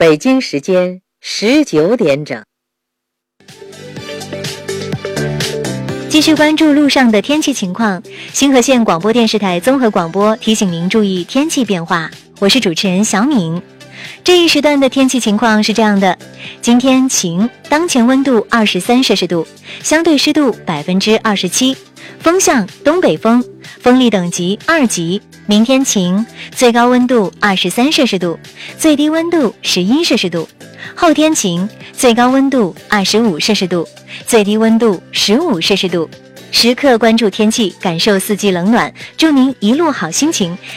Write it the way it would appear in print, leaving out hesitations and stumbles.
北京时间19点整。 继续关注路上的天气情况。星河县广播电视台综合广播提醒您注意天气变化。我是主持人小敏。这一时段的天气情况是这样的：今天晴，当前温度23摄氏度，相对湿度27%，风向东北风，风力等级2级。明天晴，最高温度23摄氏度，最低温度11摄氏度。后天晴，最高温度25摄氏度，最低温度15摄氏度。时刻关注天气，感受四季冷暖，祝您一路好心情。